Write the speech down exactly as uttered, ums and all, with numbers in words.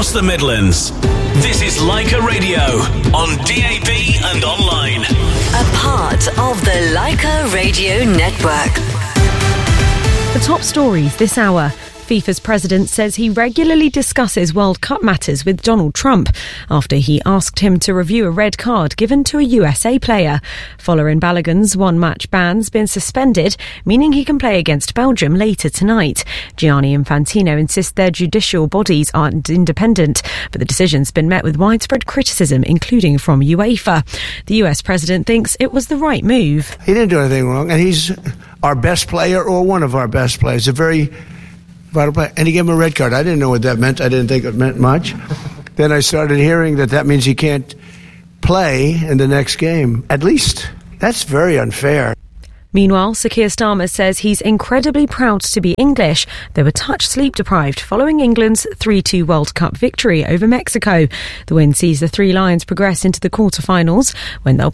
across the Midlands. This is Leica Radio on D A B and online. A part of the Leica Radio Network. The top stories this hour. FIFA's president says he regularly discusses World Cup matters with Donald Trump after he asked him to review a red card given to a U S A player. Folarin Balogun's one-match ban's been suspended, meaning he can play against Belgium later tonight. Gianni Infantino insists their judicial bodies aren't independent, but the decision's been met with widespread criticism, including from UEFA. The U S president thinks it was the right move. He didn't do anything wrong, and he's our best player or one of our best players. A very vital play, and he gave him a red card. I didn't know what that meant. I didn't think it meant much. Then I started hearing that that means he can't play in the next game. At least that's very unfair. Meanwhile, Sir Keir Starmer says he's incredibly proud to be English. They were touch sleep deprived following England's three two World Cup victory over Mexico. The win sees the Three Lions progress into the quarter-finals when they'll